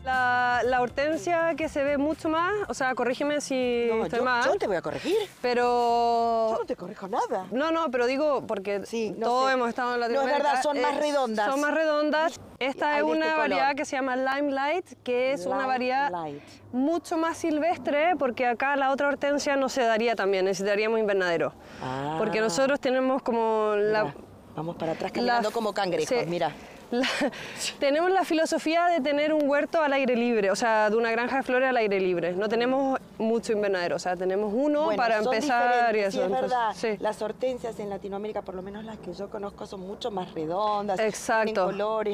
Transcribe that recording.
La hortensia que se ve mucho más, o sea, corrígeme si estoy mal. Yo te voy a corregir. Pero... Yo no te corrijo nada. No, pero digo, porque todos hemos estado en Latinoamérica. No, es verdad, son más redondas. Son más redondas. Esta es una variedad que se llama Limelight, que es una variedad mucho más silvestre, porque acá la otra hortensia no se daría también, necesitaríamos invernadero. Porque nosotros tenemos como la... Vamos para atrás caminando como cangrejos, mira. Tenemos la filosofía de tener un huerto al aire libre, o sea, de una granja de flores al aire libre. No tenemos mucho invernadero, o sea, tenemos uno para empezar y eso. Sí, es verdad, sí. Las hortensias en Latinoamérica, por lo menos las que yo conozco, son mucho más redondas. Exacto. Tienen colores,